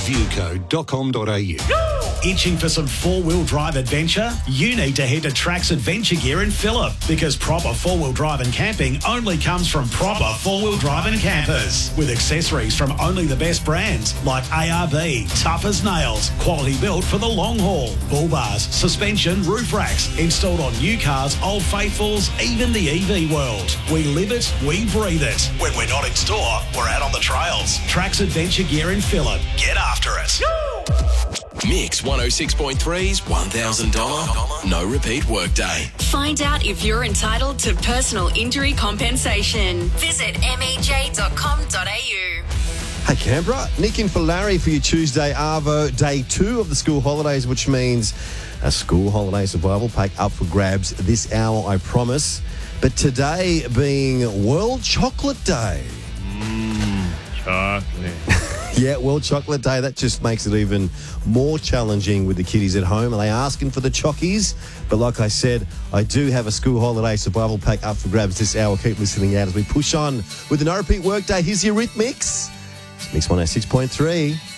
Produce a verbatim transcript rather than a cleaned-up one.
viewco dot com dot a u. Itching for some four-wheel drive adventure? You need to head to Trax Adventure Gear in Phillip, because proper four-wheel drive and camping only comes from proper four-wheel drive and campers. With accessories from only the best brands like A R B, tough as nails, quality built for the long haul, bull bars, suspension, roof racks, installed on new cars, Old Faithfuls, even the E V world. We live it, we breathe it. When we're not in store, we're out on the trails. Trax Adventure Gear in Phillip. Get after it. Mix one oh six point three's one thousand dollars no repeat workday. Find out if you're entitled to personal injury compensation. Visit m e j dot com dot a u. Hey Canberra, Nick in for Larry for your Tuesday Arvo, day two of the school holidays, which means a school holiday survival pack up for grabs this hour, I promise. But today being World Chocolate Day. Mmm, chocolate. Yeah, World Chocolate Day. That just makes it even more challenging with the kiddies at home. Are they asking for the chockies? But like I said, I do have a school holiday survival pack up for grabs this hour. Keep listening out as we push on with the No Repeat Workday. Here's your Rhythmix. It's Mix one oh six point three.